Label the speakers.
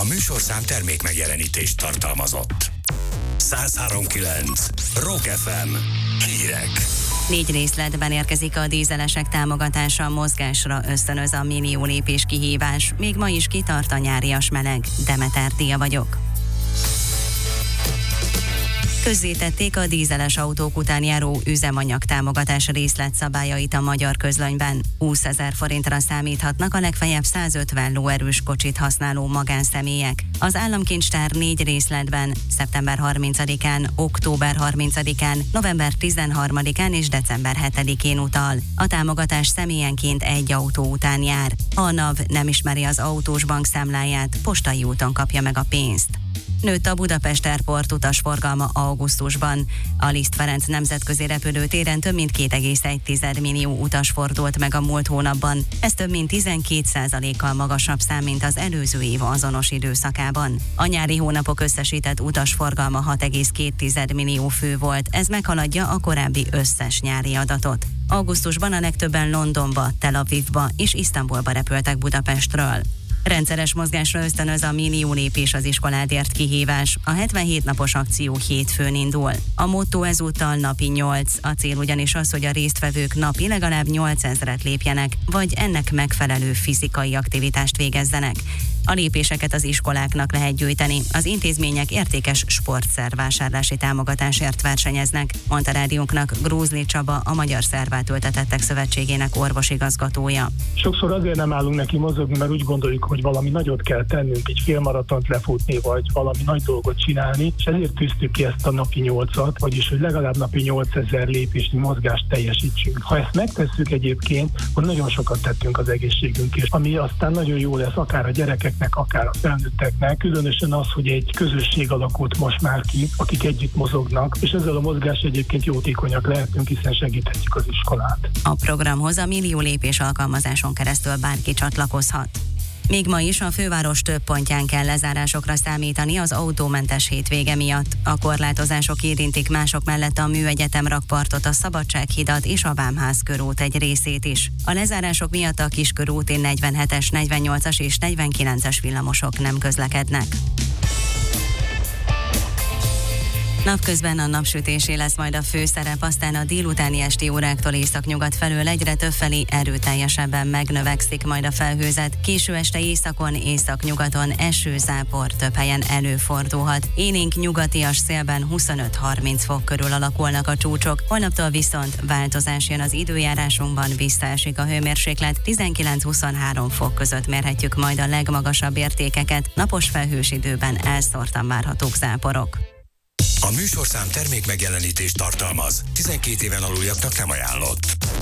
Speaker 1: A műsorszám termék megjelenítést tartalmazott. 103.9 Rock FM. Hírek.
Speaker 2: 4 részletben érkezik a dízelesek támogatása, mozgásra ösztönöz a millió lépés kihívás. Még ma is kitart a nyárias meleg. Demeter Tia vagyok. Közzétették a dízeles autók után járó üzemanyag támogatás részletszabályait a Magyar Közlönyben. 20 000 forintra számíthatnak a legfeljebb 150 lóerős kocsit használó magánszemélyek. Az államkincstár 4 részletben szeptember 30-án, október 30-án, november 13-án és december 7-én utal. A támogatás személyenként egy autó után jár. Ha a NAV nem ismeri az autós bankszámláját, postai úton kapja meg a pénzt. Nőtt a Budapest Airport utasforgalma augusztusban. A Liszt Ferenc nemzetközi repülőtéren több mint 2,1 millió utas fordult meg a múlt hónapban. Ez több mint 12%-kal magasabb szám, mint az előző év azonos időszakában. A nyári hónapok összesített utasforgalma 6,2 millió fő volt, ez meghaladja a korábbi összes nyári adatot. Augusztusban a legtöbben Londonba, Tel Avivba és Isztambulba repültek Budapestről. Rendszeres mozgásra ösztönöz a millió lépés az iskoládért kihívás. A 77 napos akció hétfőn indul. A motto ezúttal napi 8. A cél ugyanis az, hogy a résztvevők napi legalább 8000-et lépjenek, vagy ennek megfelelő fizikai aktivitást végezzenek. A lépéseket az iskoláknak lehet gyűjteni. Az intézmények értékes sportszervásárlási támogatásért versenyeznek, mondta rádiónknak Grózli Csaba, a Magyar Szervátültetettek Szövetségének orvosigazgatója.
Speaker 3: Sokszor azért nem állunk neki mozogni, mert úgy gondoljuk, hogy valami nagyot kell tennünk, egy félmaratont lefutni, vagy valami nagy dolgot csinálni, és ezért tűztük ki ezt a napi 8-at, vagyis hogy legalább napi 8000 lépésnyi mozgást teljesítsünk. Ha ezt megtesszük egyébként, akkor nagyon sokat tettünk az egészségünkért, ami aztán nagyon jó lesz akár a gyerekeknek, akár a felnőtteknek, különösen az, hogy egy közösség alakult most már ki, akik együtt mozognak, és ezzel a mozgás egyébként jótékonyak lehetünk, hiszen segíthetjük az iskolát.
Speaker 2: A programhoz a millió lépés alkalmazáson keresztül bárki csatlakozhat. Még ma is a főváros több pontján kell lezárásokra számítani az autómentes hétvége miatt. A korlátozások érintik mások mellett a Műegyetem rakpartot, a Szabadsághidat és a Vámház körút egy részét is. A lezárások miatt a Kiskörúti 47-es, 48-as és 49-es villamosok nem közlekednek. Napközben a napsütésé lesz majd a főszerep, aztán a délutáni esti óráktól északnyugat felől egyre többfelé erőteljesebben megnövekszik majd a felhőzet. Késő este északon, északnyugaton eső-zápor több helyen előfordulhat. Élénk nyugatias szélben 25-30 fok körül alakulnak a csúcsok. Holnaptól viszont változás jön az időjárásunkban, visszaesik a hőmérséklet, 19-23 fok között mérhetjük majd a legmagasabb értékeket. Napos felhős időben elszórtan várhatók záporok.
Speaker 1: A műsorszám termék megjelenítést tartalmaz. 12 éven aluljaknak nem ajánlott.